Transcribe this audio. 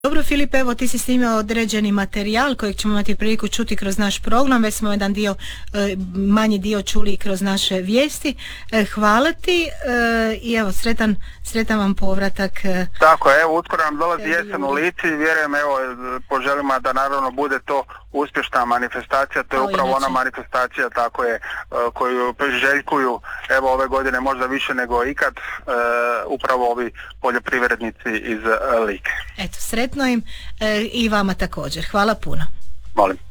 Dobro, Filip, evo ti si snimao određeni materijal kojeg ćemo imati priliku čuti kroz naš program, već smo jedan dio, manji dio čuli kroz naše vijesti. Hvala ti i evo sretan vam povratak. Tako je, evo uskoro nam dolazi jesen u Lici i vjerujem, evo poželimo da naravno bude to uspješna manifestacija, to je upravo ona manifestacija, tako je, koju priželjkuju evo ove godine možda više nego ikad upravo ovi poljoprivrednici iz Like. Eto, sretno im i vama također. Hvala puno. Molim.